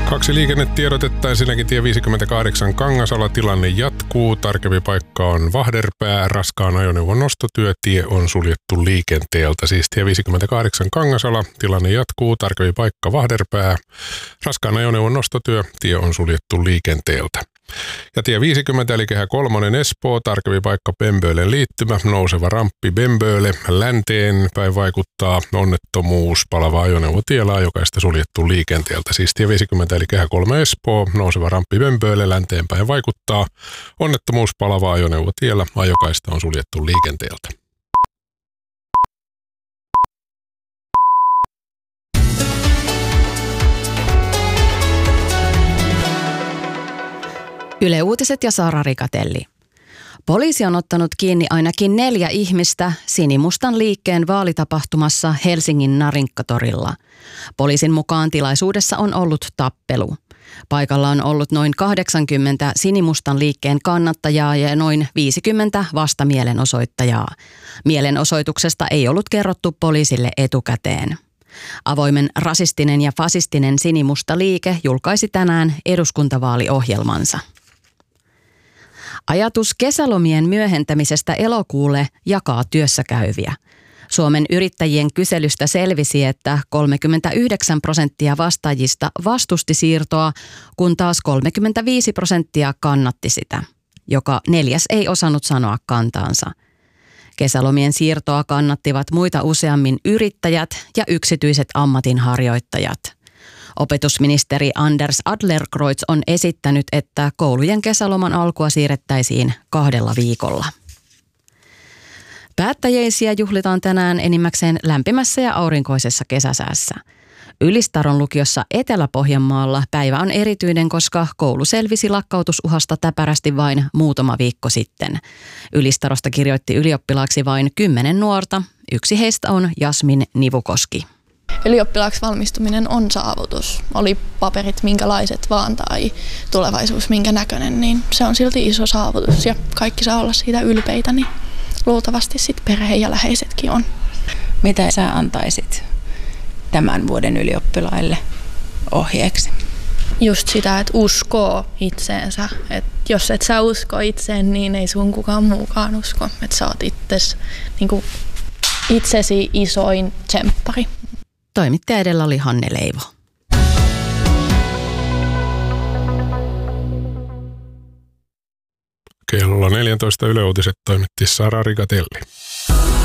2 liikennetiedotetta, ensinnäkin tie 58 Kangasala, tilanne jatkuu. Tarkempi paikka on Vahderpää, raskaan ajoneuvon nostotyö, tie on suljettu liikenteeltä. Siis tie 58 Kangasala, tilanne jatkuu. Tarkempi paikka Vahderpää, raskaan ajoneuvon nostotyö, tie on suljettu liikenteeltä. Ja tie 50 eli kehä 3 Espoo, tarkempi paikka Bembölen liittymä, nouseva ramppi Bemböle, länteen päin vaikuttaa onnettomuus, palava ajoneuvo tiellä, ajokaista suljettu liikenteeltä. Siis tie 50 eli kehä 3 Espoo, nouseva ramppi Bemböle, länteen päin vaikuttaa onnettomuus, palava ajoneuvo tiellä, ajokaista on suljettu liikenteeltä. Yle Uutiset ja Saara Rikatelli. Poliisi on ottanut kiinni ainakin 4 ihmistä sinimustan liikkeen vaalitapahtumassa Helsingin Narinkkatorilla. Poliisin mukaan tilaisuudessa on ollut tappelu. Paikalla on ollut noin 80 sinimustan liikkeen kannattajaa ja noin 50 vastamielenosoittajaa. Mielenosoituksesta ei ollut kerrottu poliisille etukäteen. Avoimen rasistinen ja fasistinen sinimusta liike julkaisi tänään eduskuntavaaliohjelmansa. Ajatus kesälomien myöhentämisestä elokuulle jakaa työssäkäyviä. Suomen yrittäjien kyselystä selvisi, että 39% vastaajista vastusti siirtoa, kun taas 35% kannatti sitä. Joka 4. ei osannut sanoa kantaansa. Kesälomien siirtoa kannattivat muita useammin yrittäjät ja yksityiset ammatinharjoittajat. Opetusministeri Anders Adlercreutz on esittänyt, että koulujen kesäloman alkua siirrettäisiin 2 viikolla. Päättäjäisiä juhlitaan tänään enimmäkseen lämpimässä ja aurinkoisessa kesäsäässä. Ylistaron lukiossa Etelä-Pohjanmaalla päivä on erityinen, koska koulu selvisi lakkautusuhasta täpärästi vain muutama viikko sitten. Ylistarosta kirjoitti ylioppilaaksi vain 10 nuorta. Yksi heistä on Jasmin Nivukoski. Ylioppilaaksi valmistuminen on saavutus. Oli paperit minkälaiset vaan tai tulevaisuus minkä näköinen, niin se on silti iso saavutus ja kaikki saa olla siitä ylpeitä, niin luultavasti sitten perhe ja läheisetkin on. Mitä sä antaisit tämän vuoden ylioppilaille ohjeeksi? Just sitä, että uskoo itseensä. Että jos et sä usko itseen, niin ei sun kukaan muukaan usko. Että sä oot itsesi isoin tsemppari. Toimittaja edellä oli Hanne Leivo. Kello 14 Yle Uutiset toimitti Saara Rikatelli.